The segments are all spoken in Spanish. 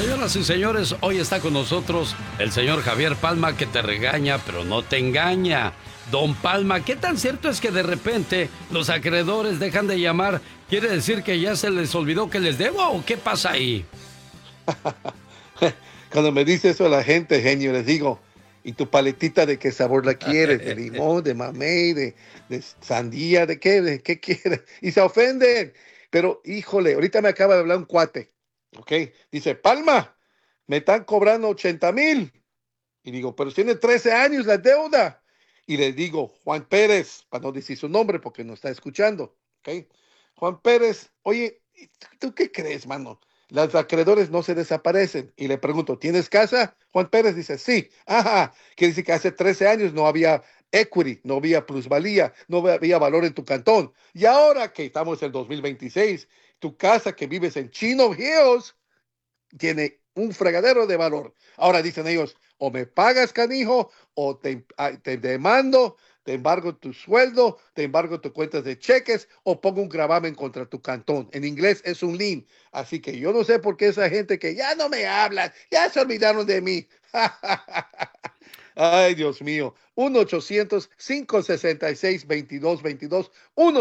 Señoras y señores, hoy está con nosotros el señor Javier Palma, que te regaña, pero no te engaña. Don Palma, ¿qué tan cierto es que de repente los acreedores dejan de llamar? ¿Quiere decir que ya se les olvidó que les debo o qué pasa ahí? Cuando me dice eso la gente, genio, les digo, ¿y tu paletita de qué sabor la quieres? ¿De limón, de mamey, de sandía, de qué? ¿De qué quieres? Y se ofenden. Pero, híjole, ahorita me acaba de hablar un cuate, ¿ok? Dice, Palma, me están cobrando 80,000. Y digo, pero tiene 13 años la deuda. Y le digo, Juan Pérez, para no decir su nombre porque no está escuchando, ¿ok? Juan Pérez, oye, ¿tú qué crees, mano? Los acreedores no se desaparecen. Y le pregunto, ¿tienes casa? Juan Pérez dice, sí. Ajá, quiere decir que hace 13 años no había equity, no había plusvalía, no había valor en tu cantón. Y ahora que estamos en el 2026, tu casa que vives en Chino Hills tiene un fregadero de valor. Ahora dicen ellos, o me pagas, canijo, o te demando, te embargo tu sueldo, te embargo tu cuentas de cheques, o pongo un gravamen contra tu cantón. En inglés es un lien. Así que yo no sé por qué esa gente que ya no me hablan, ya se olvidaron de mí. Ay, Dios mío. 1-800-566-2222.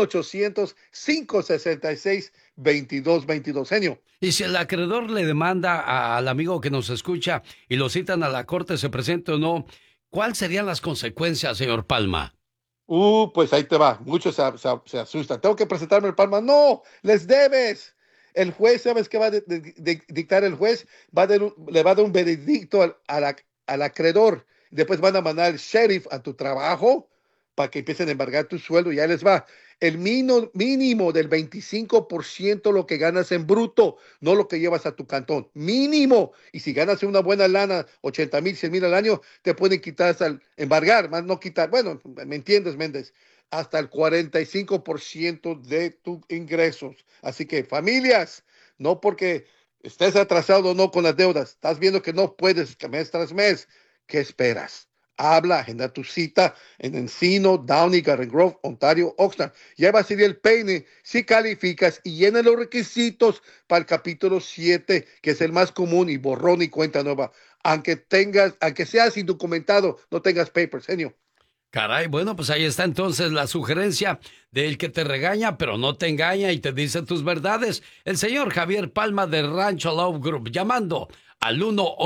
1-800-566-2222. Genio. Y si el acreedor le demanda al amigo que nos escucha y lo citan a la corte, se presente o no, ¿cuáles serían las consecuencias, señor Palma? Pues ahí te va. Muchos se asustan. ¿Tengo que presentarme el Palma? No, les debes. El juez, ¿sabes qué va a dictar el juez? Le va a dar un veredicto al acreedor. Después van a mandar al sheriff a tu trabajo para que empiecen a embargar tu sueldo. Y ahí les va. El mínimo del 25% lo que ganas en bruto, no lo que llevas a tu cantón. Mínimo. Y si ganas una buena lana, 80,000, 100,000 al año, te pueden quitar hasta embargar, más no quitar. Bueno, ¿me entiendes, Méndez? Hasta el 45% de tus ingresos. Así que familias, no porque estés atrasado o no con las deudas, estás viendo que no puedes que mes tras mes, ¿qué esperas? Habla, agenda tu cita en Encino, Downey, Garden Grove, Ontario, Oxnard. Lleva así el peine si calificas y llena los requisitos para el capítulo 7, que es el más común, y borrón y cuenta nueva. Aunque seas indocumentado, no tengas papers, genio. Caray, bueno, pues ahí está entonces la sugerencia del que te regaña, pero no te engaña y te dice tus verdades. El señor Javier Palma de Rancho Love Group, llamando al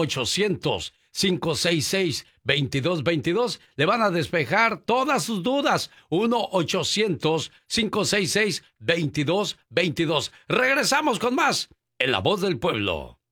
1-800-566-2222. Le van a despejar todas sus dudas. 1-800-566-2222. Regresamos con más en La Voz del Pueblo.